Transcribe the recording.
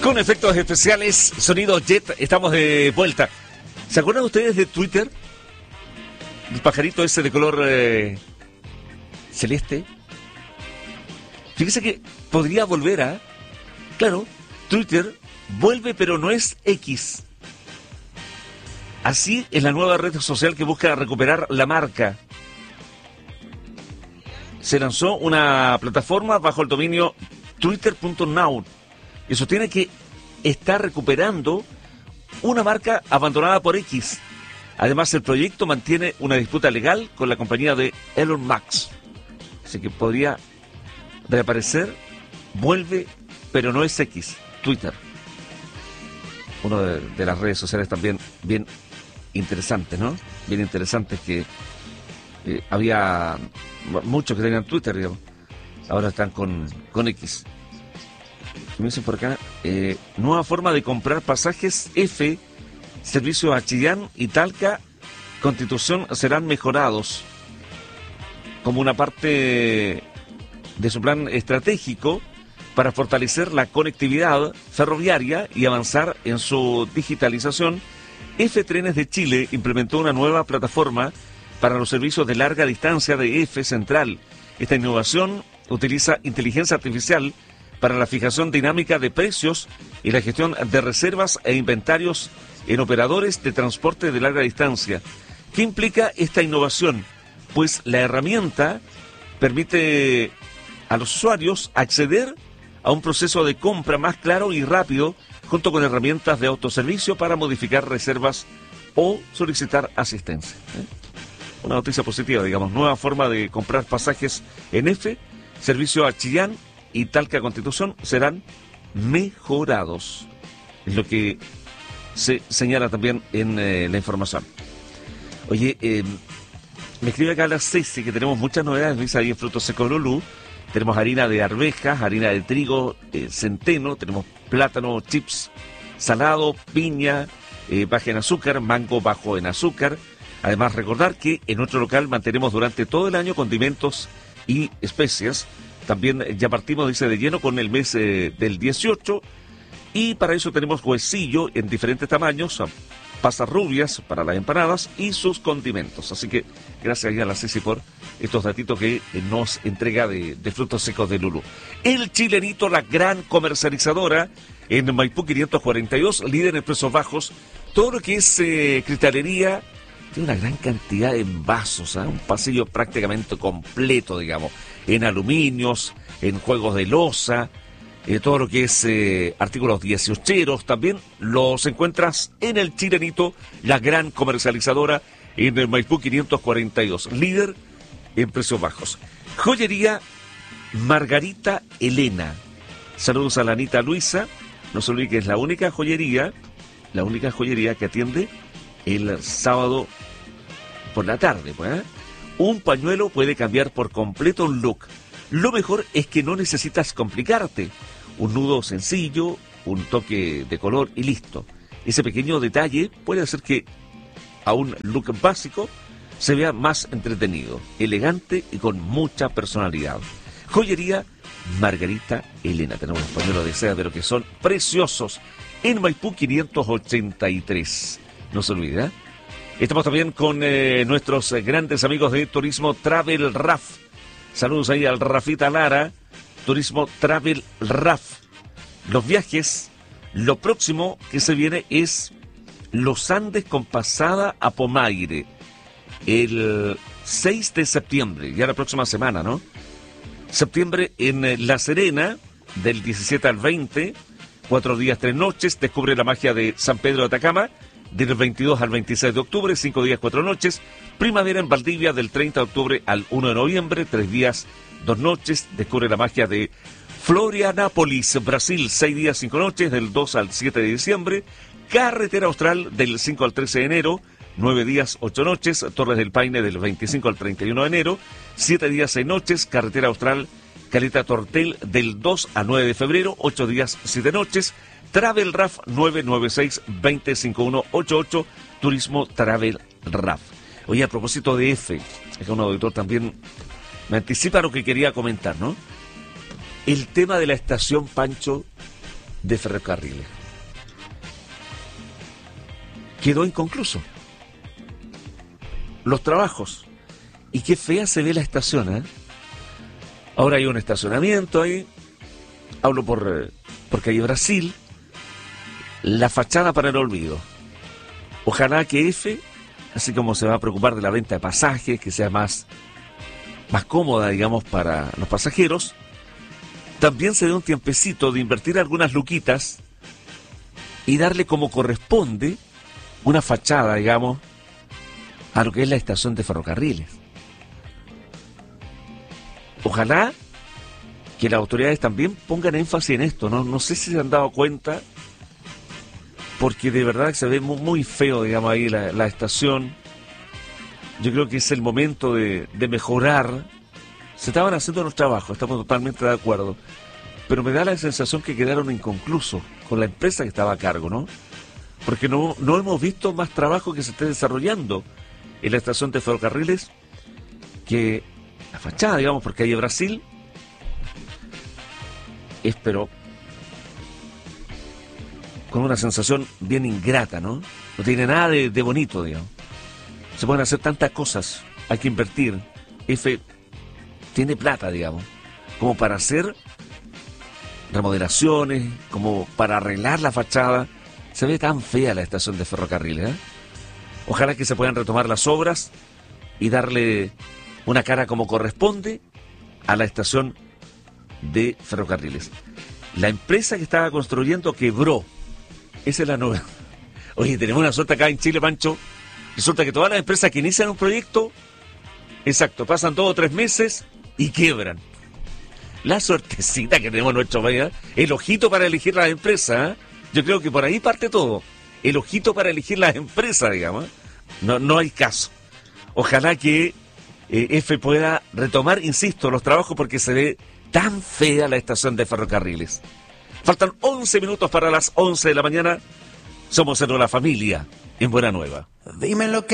Con efectos especiales, sonido jet, estamos de vuelta. ¿Se acuerdan ustedes de Twitter? El pajarito ese de color celeste. Fíjese que podría volver a... Claro, Twitter vuelve, pero no es X. Así es la nueva red social que busca recuperar la marca. Se lanzó una plataforma bajo el dominio twitter.now y sostiene que está recuperando una marca abandonada por X. Además, el proyecto mantiene una disputa legal con la compañía de Elon Musk. Así que podría reaparecer, vuelve, pero no es X, Twitter. Una de las redes sociales también bien interesantes, ¿no? Bien interesantes que había muchos que tenían Twitter, digamos. Ahora están con X. Me dicen por acá, nueva forma de comprar pasajes F, servicio a Chillán y Talca, Constitución serán mejorados como una parte de su plan estratégico para fortalecer la conectividad ferroviaria y avanzar en su digitalización. F Trenes de Chile implementó una nueva plataforma para los servicios de larga distancia de F Central. Esta innovación utiliza inteligencia artificial para la fijación dinámica de precios y la gestión de reservas e inventarios en operadores de transporte de larga distancia. ¿Qué implica esta innovación? Pues la herramienta permite a los usuarios acceder a un proceso de compra más claro y rápido, junto con herramientas de autoservicio para modificar reservas o solicitar asistencia. Una noticia positiva, digamos, nueva forma de comprar pasajes en F, servicio a Chillán y Talca Constitución serán mejorados. Es lo que se señala también en la información. Oye, me escribe acá la Ceci que tenemos muchas novedades, dice ahí en Frutos Secos Lulú. Tenemos harina de arvejas, harina de trigo, centeno, tenemos plátano, chips, salado, piña, baja en azúcar, mango bajo en azúcar. Además, recordar que en nuestro local mantenemos durante todo el año condimentos y especias. También ya partimos, dice, de lleno con el mes del 18. Y para eso tenemos huesillo en diferentes tamaños, pasas rubias para las empanadas y sus condimentos. Así que gracias a la Ceci por estos datitos que nos entrega de Frutos Secos de Lulú. El Chilenito, la gran comercializadora en Maipú 542, líder en precios bajos. Todo lo que es cristalería, tiene una gran cantidad de envases, un pasillo prácticamente completo, digamos, en aluminios, en juegos de loza, todo lo que es artículos 18eros, también los encuentras en el Chilenito, la gran comercializadora en el Maipú 542, líder en precios bajos. Joyería Margarita Elena. Saludos a la Anita Luisa. No se olvide que es la única joyería que atiende el sábado por la tarde, pues, ¿eh? Un pañuelo puede cambiar por completo un look. Lo mejor es que no necesitas complicarte. Un nudo sencillo, un toque de color y listo. Ese pequeño detalle puede hacer que a un look básico se vea más entretenido, elegante y con mucha personalidad. Joyería Margarita Elena. Tenemos los pañuelos de seda, pero que son preciosos, en Maipú 583. No se olvide, ¿eh? Estamos también con nuestros grandes amigos de Turismo Travel RAF. Saludos ahí al Rafita Lara, Turismo Travel RAF. Los viajes, lo próximo que se viene es Los Andes con pasada a Pomaire, el 6 de septiembre, ya la próxima semana, ¿no? Septiembre en La Serena, del 17 al 20, 4 días, 3 noches, descubre la magia de San Pedro de Atacama, del 22 al 26 de octubre, 5 días, 4 noches. Primavera en Valdivia, del 30 de octubre al 1 de noviembre, 3 días, 2 noches. Descubre la magia de Florianópolis, Brasil, 6 días, 5 noches, del 2 al 7 de diciembre. Carretera Austral, del 5 al 13 de enero, 9 días, 8 noches. Torres del Paine, del 25 al 31 de enero, 7 días, 6 noches. Carretera Austral, Caleta Tortel, del 2 al 9 de febrero, 8 días, 7 noches. Travel RAF 996-205188, Turismo Travel RAF. Oye, a propósito de F, es que un auditor también me anticipa lo que quería comentar, ¿no? El tema de la estación Pancho de Ferrocarriles. Quedó inconcluso. Los trabajos. Y qué fea se ve la estación, ¿eh? Ahora hay un estacionamiento ahí. Hablo por calle Brasil. La fachada para el olvido. Ojalá que EFE, así como se va a preocupar de la venta de pasajes, que sea más cómoda, digamos, para los pasajeros, también se dé un tiempecito de invertir algunas luquitas y darle como corresponde una fachada, digamos, a lo que es la estación de Ferrocarriles. Ojalá que las autoridades también pongan énfasis en esto, ¿no? No sé si se han dado cuenta, porque de verdad que se ve muy, muy feo, digamos, ahí la estación. Yo creo que es el momento de mejorar. Se estaban haciendo los trabajos, estamos totalmente de acuerdo, pero me da la sensación que quedaron inconclusos con la empresa que estaba a cargo, ¿no? Porque no hemos visto más trabajo que se esté desarrollando en la estación de Ferrocarriles que la fachada, digamos, porque calle Brasil es, pero con una sensación bien ingrata, ¿no? No tiene nada de bonito, digamos. Se pueden hacer tantas cosas, hay que invertir. EFE tiene plata, digamos, como para hacer remodelaciones, como para arreglar la fachada. Se ve tan fea la estación de Ferrocarriles, ¿eh? Ojalá que se puedan retomar las obras y darle una cara como corresponde a la estación de Ferrocarriles. La empresa que estaba construyendo quebró. Esa es la novedad. Oye, tenemos una suerte acá en Chile, Pancho. Resulta que todas las empresas que inician un proyecto, exacto, pasan 2 o 3 meses y quiebran. La suertecita que tenemos en nuestro país, ¿eh? El ojito para elegir las empresas, ¿eh? Yo creo que por ahí parte todo. El ojito para elegir las empresas, digamos. No hay caso. Ojalá que EFE pueda retomar, insisto, los trabajos porque se ve tan fea la estación de Ferrocarriles. Faltan 11 minutos para las 11 de la mañana. Somos en La Familia, en Buena Nueva. Dime lo que